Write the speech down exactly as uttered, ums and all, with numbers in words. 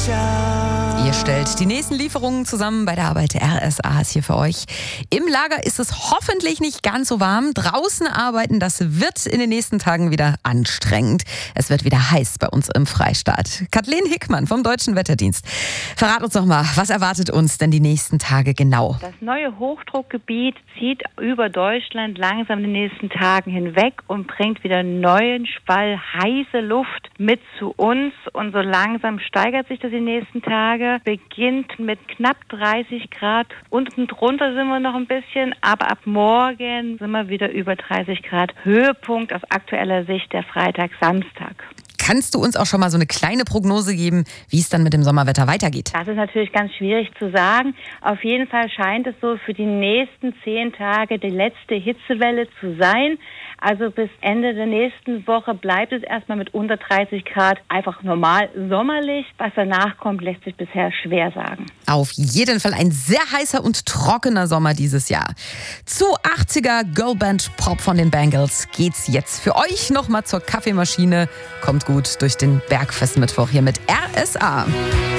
Ihr stellt die nächsten Lieferungen zusammen bei der Arbeit. R S A ist hier für euch. Im Lager ist es hoffentlich nicht ganz so warm. Draußen arbeiten, das wird in den nächsten Tagen wieder anstrengend. Es wird wieder heiß bei uns im Freistaat. Kathleen Hickmann vom Deutschen Wetterdienst. Verrat uns doch mal, was erwartet uns denn die nächsten Tage genau? Das neue Hochdruckgebiet zieht über Deutschland langsam in den nächsten Tagen hinweg und bringt wieder neuen Schwall heiße Luft mit zu uns. Und so langsam steigert sich das die nächsten Tage. Beginnt mit knapp dreißig Grad. Unten drunter sind wir noch ein bisschen, aber ab morgen sind wir wieder über dreißig Grad. Höhepunkt aus aktueller Sicht der Freitag, Samstag. Kannst du uns auch schon mal so eine kleine Prognose geben, wie es dann mit dem Sommerwetter weitergeht? Das ist natürlich ganz schwierig zu sagen. Auf jeden Fall scheint es so für die nächsten zehn Tage die letzte Hitzewelle zu sein. Also bis Ende der nächsten Woche bleibt es erstmal mit unter dreißig Grad einfach normal sommerlich. Was danach kommt, lässt sich bisher schwer sagen. Auf jeden Fall ein sehr heißer und trockener Sommer dieses Jahr. Zu achtziger Girlband Pop von den Bangles geht's jetzt für euch nochmal zur Kaffeemaschine. Kommt gut durch den Bergfestmittwoch hier mit R S A.